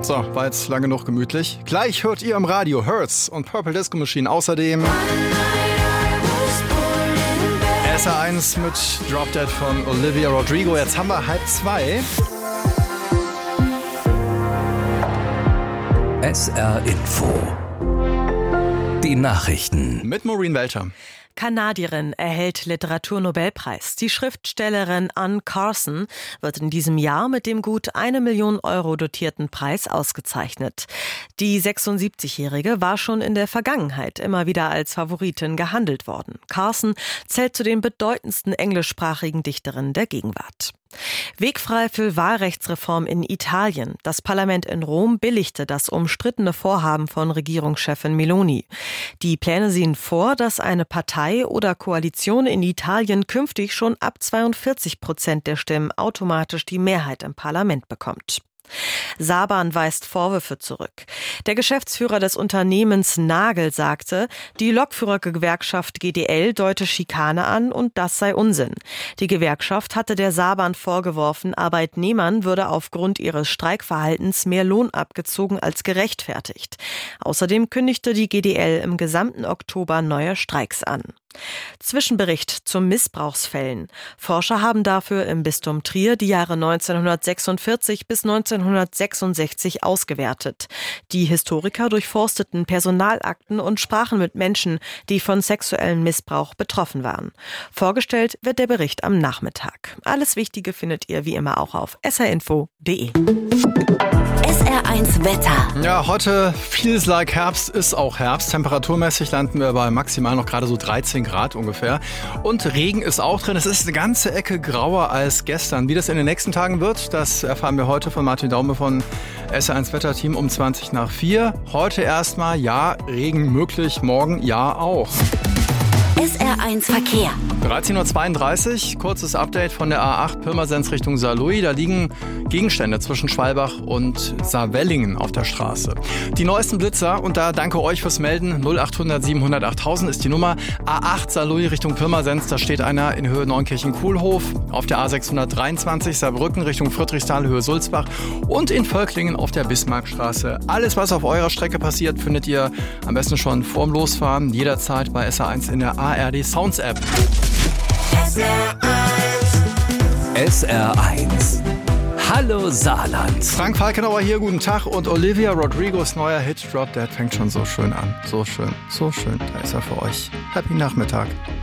So, war jetzt lange noch gemütlich. Gleich hört ihr im Radio Hurts und Purple Disco Machine. Außerdem SR1 mit Drop Dead von Olivia Rodrigo. Jetzt haben wir 1:30. SR Info. Die Nachrichten. Mit Maureen Welter. Kanadierin erhält Literaturnobelpreis. Die Schriftstellerin Anne Carson wird in diesem Jahr mit dem gut 1 Million Euro dotierten Preis ausgezeichnet. Die 76-Jährige war schon in der Vergangenheit immer wieder als Favoritin gehandelt worden. Carson zählt zu den bedeutendsten englischsprachigen Dichterinnen der Gegenwart. Wegfrei für Wahlrechtsreform in Italien. Das Parlament in Rom billigte das umstrittene Vorhaben von Regierungschefin Meloni. Die Pläne sehen vor, dass eine Partei oder Koalition in Italien künftig schon ab 42% der Stimmen automatisch die Mehrheit im Parlament bekommt. Saban weist Vorwürfe zurück. Der Geschäftsführer des Unternehmens Nagel sagte, die Lokführergewerkschaft GDL deute Schikane an und das sei Unsinn. Die Gewerkschaft hatte der Saban vorgeworfen, Arbeitnehmern würde aufgrund ihres Streikverhaltens mehr Lohn abgezogen als gerechtfertigt. Außerdem kündigte die GDL im gesamten Oktober neue Streiks an. Zwischenbericht zu Missbrauchsfällen. Forscher haben dafür im Bistum Trier die Jahre 1946 bis 1966 ausgewertet. Die Historiker durchforsteten Personalakten und sprachen mit Menschen, die von sexuellem Missbrauch betroffen waren. Vorgestellt wird der Bericht am Nachmittag. Alles Wichtige findet ihr wie immer auch auf srinfo.de. SR1 Wetter. Ja, heute feels like Herbst, ist auch Herbst. Temperaturmäßig landen wir bei maximal noch gerade so 13 Grad ungefähr. Und Regen ist auch drin. Es ist eine ganze Ecke grauer als gestern. Wie das in den nächsten Tagen wird, das erfahren wir heute von Martin Daume von SR1 Wetterteam um 4:20. Heute erstmal, ja, Regen möglich. Morgen, ja, auch. SR1 Verkehr. 13:32 Uhr, kurzes Update von der A8 Pirmasens Richtung Saarlouis. Da liegen Gegenstände zwischen Schwalbach und Saarwellingen auf der Straße. Die neuesten Blitzer, und da danke euch fürs Melden, 0800 700 8000 ist die Nummer. A8 Saarlouis Richtung Pirmasens, da steht einer in Höhe Neunkirchen-Kuhlhof. Auf der A623 Saarbrücken Richtung Friedrichsthal, Höhe Sulzbach. Und in Völklingen auf der Bismarckstraße. Alles, was auf eurer Strecke passiert, findet ihr am besten schon vorm Losfahren, jederzeit bei SR1 in der ARD Sounds App. SR1. Hallo Saarland. Frank Falkenauer hier, guten Tag. Und Olivia Rodrigos neuer Hit Drop Dead fängt schon so schön an. So schön, so schön. Da ist er für euch. Happy Nachmittag.